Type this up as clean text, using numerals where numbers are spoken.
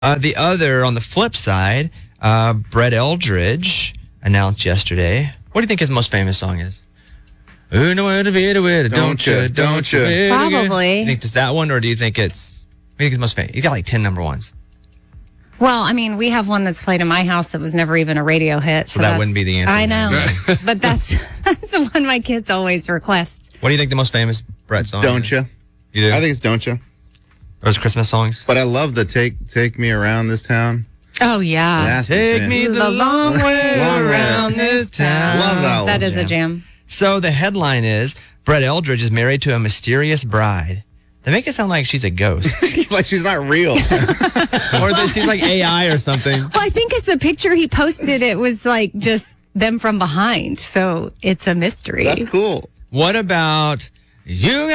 The other, on the flip side, Brett Eldredge announced yesterday. What do you think his most famous song is? Don't you? Probably. You think it's that one, or do you think it's... What do you think is most famous? He's got like 10 number ones. Well, I mean, we have one that's played in my house that was never even a radio hit. So that wouldn't be the answer. I know. But that's the one my kids always request. What do you think the most famous Brett song Don't is? you? You do? I think it's Don't You. Those Christmas songs? But I love the Take Me Around This Town. Oh, yeah. That's Take me the long way around this town. Love that one. That is a jam. So the headline is, Brett Eldredge is married to a mysterious bride. They make it sound like she's a ghost. Like she's not real. Or that she's like AI or something. Well, I think it's the picture he posted. It was like just them from behind. So it's a mystery. That's cool. What about you